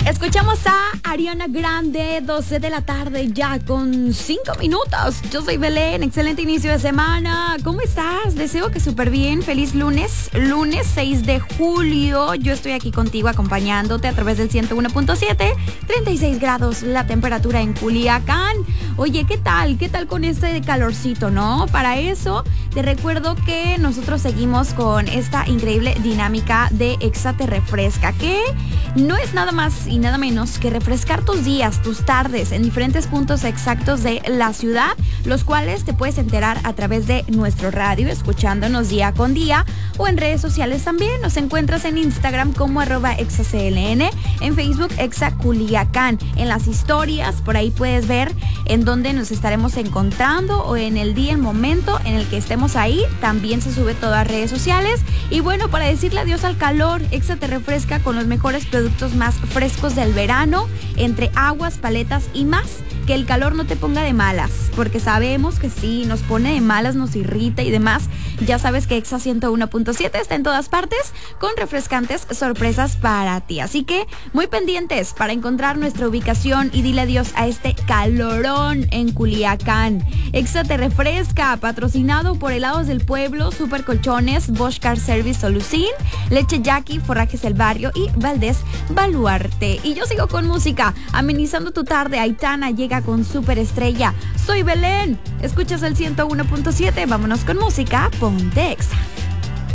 Escuchamos a Ariana Grande, 12 de la tarde, ya con 5 minutos. Yo soy Belén, excelente inicio de semana. ¿Cómo estás? Deseo que súper bien. Feliz lunes 6 de julio. Yo estoy aquí contigo acompañándote a través del 101.7, 36 grados la temperatura en Culiacán. Oye, ¿qué tal? ¿Qué tal con este calorcito, no? Para eso, te recuerdo que nosotros seguimos con esta increíble dinámica de Exa Te Refresca, que no es nada más y nada menos que refrescar tus días, tus tardes en diferentes puntos exactos de la ciudad, los cuales te puedes enterar a través de nuestro radio, escuchándonos día con día, o en redes sociales también. Nos encuentras en Instagram como @exacln, en Facebook Exa Culiacán. En las historias, por ahí puedes ver en dónde nos estaremos encontrando, o en el día, el momento en el que estemos ahí, también se sube todo a redes sociales. Y bueno, para decirle adiós al calor, Exa Te Refresca con los mejores productos más frescos del verano, entre aguas, paletas y más. Que el calor no te ponga de malas, porque sabemos que sí, nos pone de malas, nos irrita y demás. Ya sabes que Exa 101.7 está en todas partes con refrescantes sorpresas para ti. Así que muy pendientes para encontrar nuestra ubicación y dile adiós a este calorón en Culiacán. Exa Te Refresca, patrocinado por Helados del Pueblo, Super Colchones, Bosch Car Service Solucín, Leche Jackie, Forrajes El Barrio y Valdés Baluarte. Y yo sigo con música, amenizando tu tarde. Aitana llega con Superestrella. Soy Belén, escuchas el 101.7, vámonos con música, ponte Exa.